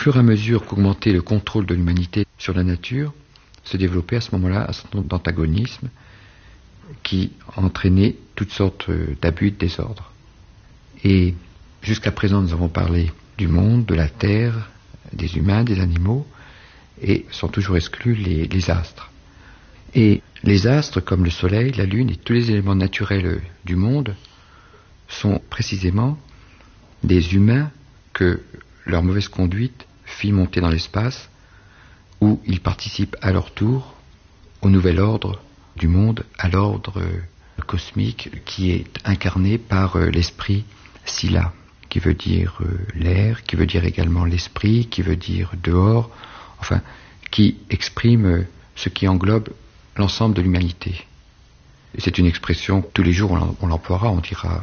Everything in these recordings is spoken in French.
fur et à mesure qu'augmentait le contrôle de l'humanité sur la nature, se développait à ce moment-là un certain nombre d'antagonismes qui entraînaient toutes sortes d'abus et de désordres. Et jusqu'à présent, nous avons parlé du monde, de la terre, des humains, des animaux, et sont toujours exclus les astres. Et les astres, comme le soleil, la lune et tous les éléments naturels du monde, sont précisément des humains que leur mauvaise conduite fit monter dans l'espace, où ils participent à leur tour au nouvel ordre du monde, à l'ordre cosmique qui est incarné par l'esprit Sila, qui veut dire l'air, qui veut dire également l'esprit, qui veut dire dehors, enfin, qui exprime ce qui englobe l'ensemble de l'humanité. Et c'est une expression, tous les jours on l'emploiera, on dira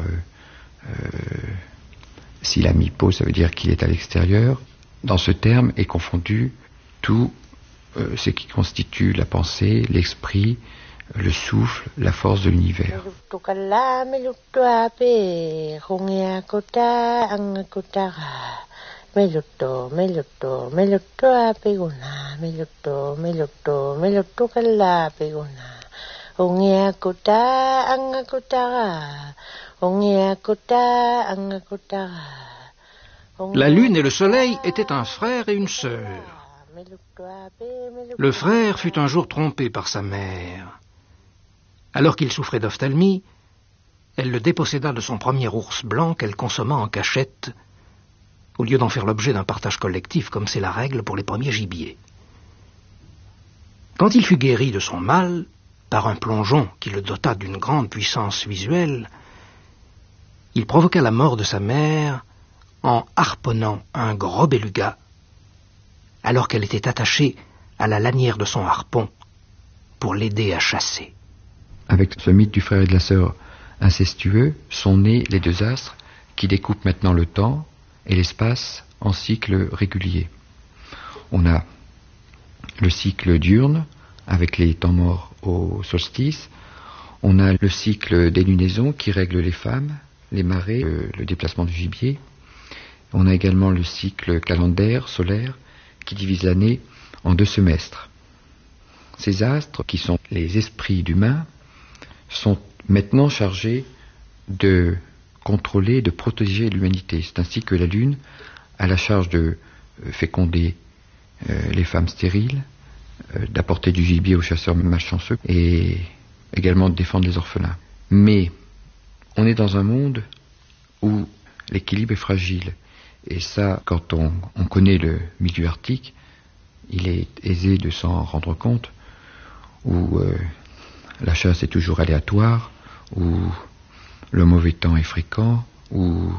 Sila Mipo, ça veut dire qu'il est à l'extérieur. Dans ce terme est confondu tout ce qui constitue la pensée, l'esprit, le souffle, la force de l'univers. La lune et le soleil étaient un frère et une sœur. Le frère fut un jour trompé par sa mère. Alors qu'il souffrait d'ophtalmie, elle le déposséda de son premier ours blanc qu'elle consomma en cachette, au lieu d'en faire l'objet d'un partage collectif comme c'est la règle pour les premiers gibiers. Quand il fut guéri de son mal, par un plongeon qui le dota d'une grande puissance visuelle, il provoqua la mort de sa mère en harponnant un gros beluga, alors qu'elle était attachée à la lanière de son harpon pour l'aider à chasser. Avec ce mythe du frère et de la sœur incestueux sont nés les deux astres qui découpent maintenant le temps et l'espace en cycles réguliers. On a le cycle diurne avec les temps morts au solstice, on a le cycle des lunaisons qui règle les femmes, les marées, le déplacement du gibier. On a également le cycle calendaire solaire qui divise l'année en 2 semestres. Ces astres, qui sont les esprits d'humains, sont maintenant chargés de contrôler, de protéger l'humanité. C'est ainsi que la Lune a la charge de féconder les femmes stériles, d'apporter du gibier aux chasseurs malchanceux et également de défendre les orphelins. Mais on est dans un monde où l'équilibre est fragile. Et ça, quand on connaît le milieu arctique, il est aisé de s'en rendre compte, où la chasse est toujours aléatoire, où le mauvais temps est fréquent, où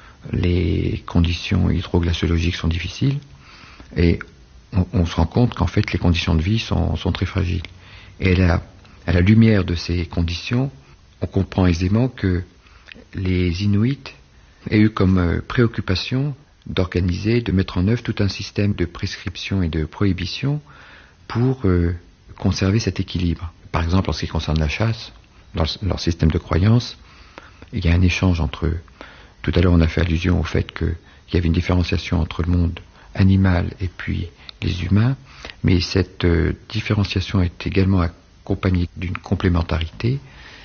les conditions hydroglaciologiques sont difficiles, et on se rend compte qu'en fait les conditions de vie sont très fragiles. Et à la lumière de ces conditions, on comprend aisément que les Inuits aient eu comme préoccupation d'organiser, de mettre en œuvre tout un système de prescription et de prohibition pour conserver cet équilibre. Par exemple, en ce qui concerne la chasse, dans leur système de croyance, il y a un échange entre eux. Tout à l'heure, on a fait allusion au fait qu'il y avait une différenciation entre le monde animal et puis les humains, mais cette différenciation est également accompagnée d'une complémentarité,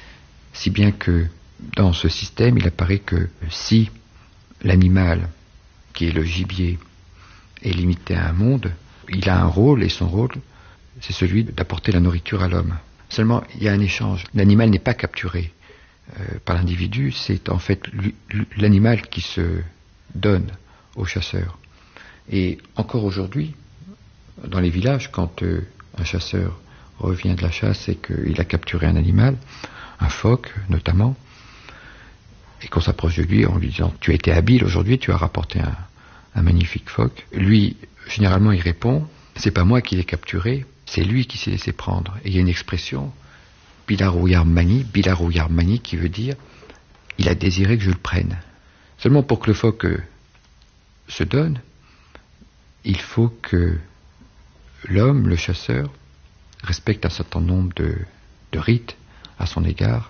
si bien que dans ce système, il apparaît que si l'animal, qui est le gibier, est limité à un monde, il a un rôle, et son rôle, c'est celui d'apporter la nourriture à l'homme. Seulement, il y a un échange. L'animal n'est pas capturé par l'individu, c'est en fait l'animal qui se donne au chasseur. Et encore aujourd'hui, dans les villages, quand un chasseur revient de la chasse et qu'il a capturé un animal, un phoque notamment, et qu'on s'approche de lui en lui disant « Tu as été habile aujourd'hui, tu as rapporté un magnifique phoque », lui, généralement, il répond « C'est pas moi qui l'ai capturé, c'est lui qui s'est laissé prendre ». Et il y a une expression « Bilarouyarmani », qui veut dire « Il a désiré que je le prenne ». Seulement pour que le phoque se donne, il faut que l'homme, le chasseur, respecte un certain nombre de rites à son égard,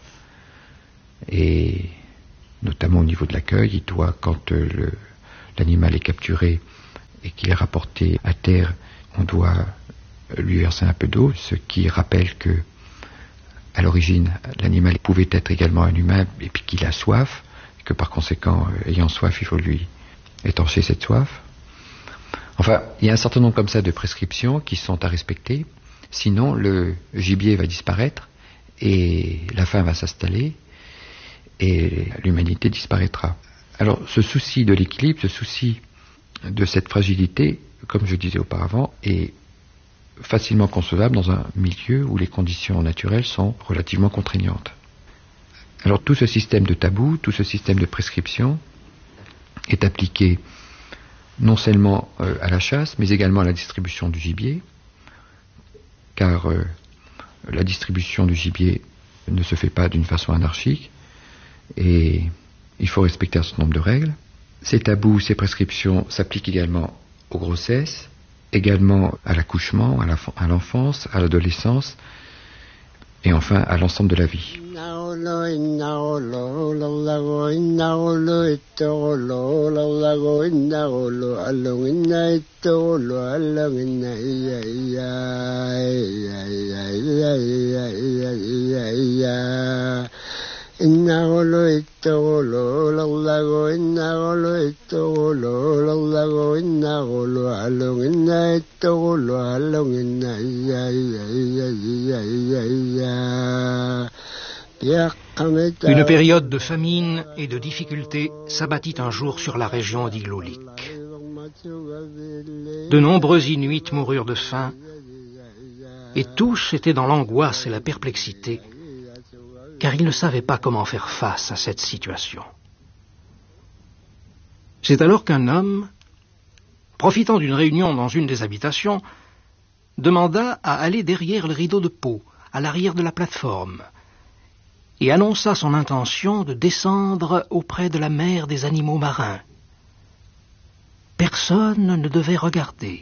et notamment au niveau de l'accueil, il doit, quand l'animal est capturé et qu'il est rapporté à terre, on doit lui verser un peu d'eau, ce qui rappelle que à l'origine, l'animal pouvait être également un humain et puis qu'il a soif, et que par conséquent, ayant soif, il faut lui étancher cette soif. Enfin, il y a un certain nombre comme ça de prescriptions qui sont à respecter, sinon le gibier va disparaître et la faim va s'installer et l'humanité disparaîtra. Alors, ce souci de l'équilibre, ce souci de cette fragilité, comme je disais auparavant, est facilement concevable dans un milieu où les conditions naturelles sont relativement contraignantes. Alors tout ce système de tabous, tout ce système de prescription est appliqué non seulement à la chasse, mais également à la distribution du gibier, car la distribution du gibier ne se fait pas d'une façon anarchique, et il faut respecter un certain nombre de règles. Ces tabous, ces prescriptions s'appliquent également aux grossesses, également à l'accouchement, à l'enfance, à l'adolescence et enfin à l'ensemble de la vie. Une période de famine et de difficultés s'abattit un jour sur la région d'Igloolik. De nombreux Inuits moururent de faim et tous étaient dans l'angoisse et la perplexité, car ils ne savaient pas comment faire face à cette situation. C'est alors qu'un homme, profitant d'une réunion dans une des habitations, demanda à aller derrière le rideau de peau, à l'arrière de la plateforme, et annonça son intention de descendre auprès de la mère des animaux marins. Personne ne devait regarder.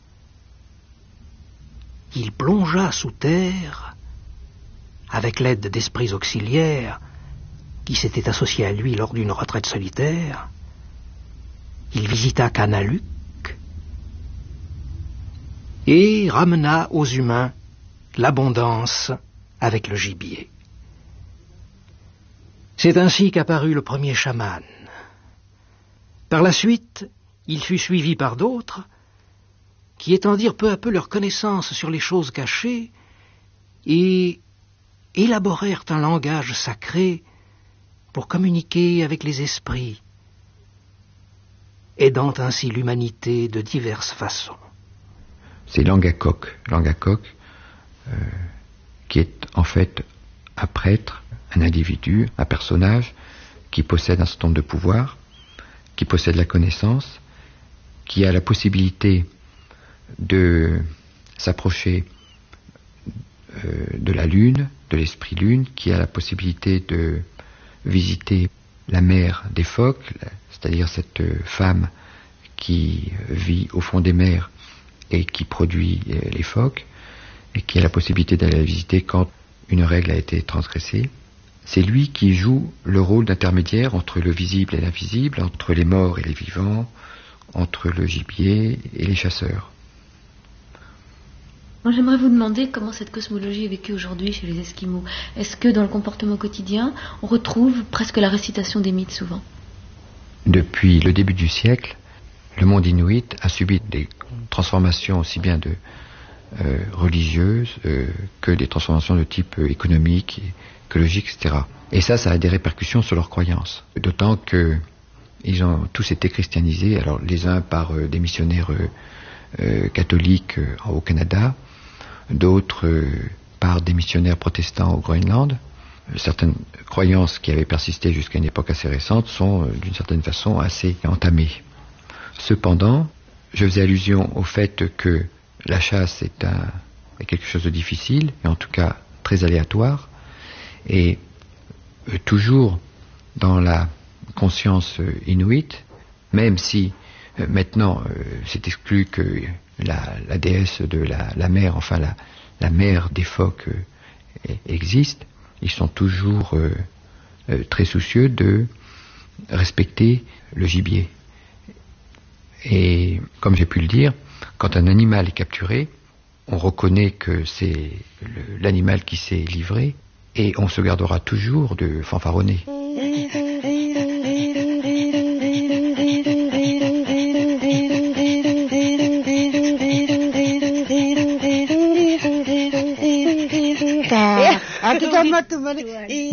Il plongea sous terre, avec l'aide d'esprits auxiliaires qui s'étaient associés à lui lors d'une retraite solitaire. Il visita Kanaluk et ramena aux humains l'abondance avec le gibier. C'est ainsi qu'apparut le premier chaman. Par la suite, il fut suivi par d'autres qui étendirent peu à peu leur connaissance sur les choses cachées et élaborèrent un langage sacré pour communiquer avec les esprits, aidant ainsi l'humanité de diverses façons. C'est Langakok, qui est en fait un prêtre, un individu, un personnage qui possède un certain nombre de pouvoirs, qui possède la connaissance, qui a la possibilité de s'approcher de la lune, de l'esprit lune, qui a la possibilité de visiter la mère des phoques, c'est-à-dire cette femme qui vit au fond des mers et qui produit les phoques, et qui a la possibilité d'aller la visiter quand une règle a été transgressée. C'est lui qui joue le rôle d'intermédiaire entre le visible et l'invisible, entre les morts et les vivants, entre le gibier et les chasseurs. Moi, j'aimerais vous demander comment cette cosmologie est vécue aujourd'hui chez les Esquimaux. Est-ce que dans le comportement quotidien, on retrouve presque la récitation des mythes souvent? Depuis le début du siècle, le monde inuit a subi des transformations aussi bien religieuses que des transformations de type économique, écologique, etc. Et ça a des répercussions sur leurs croyances. D'autant que ils ont tous été christianisés, alors les uns par des missionnaires catholiques au Canada, d'autres par des missionnaires protestants au Groenland. Certaines croyances qui avaient persisté jusqu'à une époque assez récente sont d'une certaine façon assez entamées. Cependant, je faisais allusion au fait que la chasse est quelque chose de difficile, et en tout cas très aléatoire, et toujours dans la conscience inuite, même si maintenant c'est exclu que la déesse de la mer, enfin la mère des phoques existe, ils sont toujours très soucieux de respecter le gibier. Et comme j'ai pu le dire, quand un animal est capturé, on reconnaît que c'est l'animal qui s'est livré et on se gardera toujours de fanfaronner.